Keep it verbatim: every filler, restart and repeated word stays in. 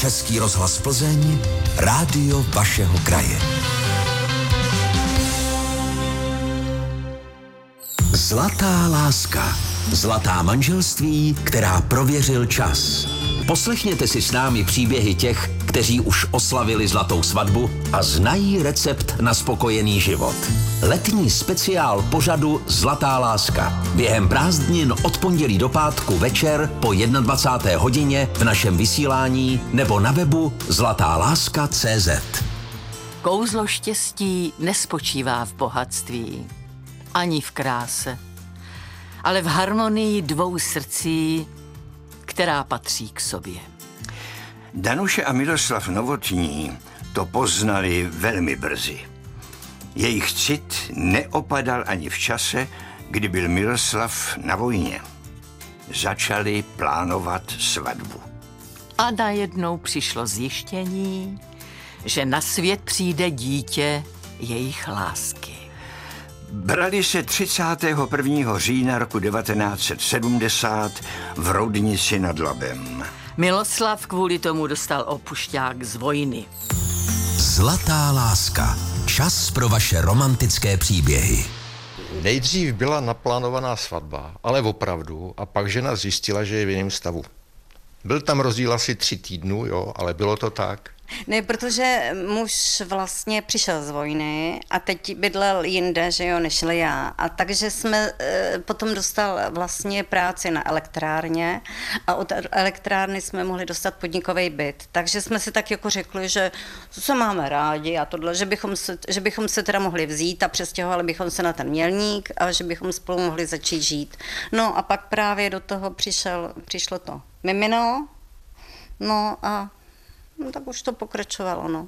Český rozhlas Plzeň, rádio vašeho kraje. Zlatá láska. Zlatá manželství, která prověřil čas. Poslechněte si s námi příběhy těch, kteří už oslavili zlatou svatbu a znají recept na spokojený život. Letní speciál pořadu Zlatá láska. Během prázdnin od pondělí do pátku večer po dvacáté jedné hodině v našem vysílání nebo na webu zlatá láska tečka cé zet. Kouzlo štěstí nespočívá v bohatství, ani v kráse, ale v harmonii dvou srdcí, která patří k sobě. Danuše a Miroslav Novotní to poznali velmi brzy. Jejich cit neopadal ani v čase, kdy byl Miroslav na vojně. Začali plánovat svatbu. A najednou přišlo zjištění, že na svět přijde dítě jejich lásky. Brali se třicátého prvního října roku devatenáct set sedmdesát v Roudnici nad Labem. Miloslav kvůli tomu dostal opušťák z vojny. Zlatá láska. Čas pro vaše romantické příběhy. Nejdřív byla naplánovaná svatba, ale opravdu, a pak žena zjistila, že je v jiném stavu. Byl tam rozdíl asi tři týdnů, jo, ale bylo to tak. Ne, protože muž vlastně přišel z vojny a teď bydlel jinde, že jo, než já. A takže jsme e, potom dostal vlastně práci na elektrárně a od elektrárny jsme mohli dostat podnikový byt. Takže jsme si tak jako řekli, že se máme rádi a tohle, že bychom se, že bychom se teda mohli vzít a přestěhovali bychom se na ten Mělník a že bychom spolu mohli začít žít. No a pak právě do toho přišel, přišlo to mimino, no a no, tak už to pokračovalo, no.